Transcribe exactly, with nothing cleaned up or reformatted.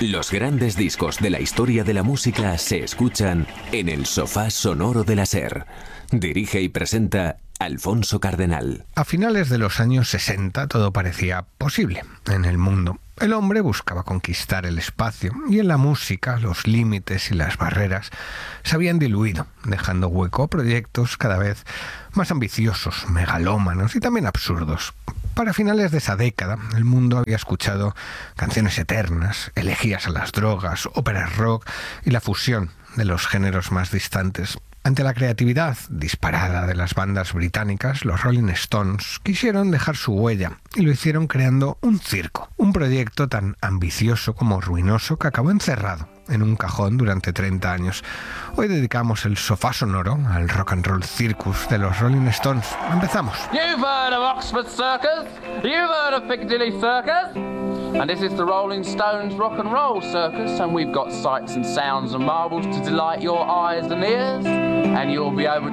Los grandes discos de la historia de la música se escuchan en el sofá sonoro de la SER. Dirige y presenta Alfonso Cardenal. A finales de los años sesenta todo parecía posible en el mundo. El hombre buscaba conquistar el espacio y en la música los límites y las barreras se habían diluido, dejando hueco a proyectos cada vez más ambiciosos, megalómanos y también absurdos. Para finales de esa década, el mundo había escuchado canciones eternas, elegías a las drogas, óperas rock y la fusión de los géneros más distantes. Ante la creatividad disparada de las bandas británicas, los Rolling Stones quisieron dejar su huella y lo hicieron creando un circo, un proyecto tan ambicioso como ruinoso que acabó encerrado en un cajón durante treinta años. Hoy dedicamos el sofá sonoro al rock and roll circus de los Rolling Stones. Empezamos. You've heard of Oxford Circus, you've heard of Piccadilly Circus, and this is the Rolling Stones Rock and Roll Circus, and we've got sights and sounds and marvels to delight your eyes and ears, and you'll be able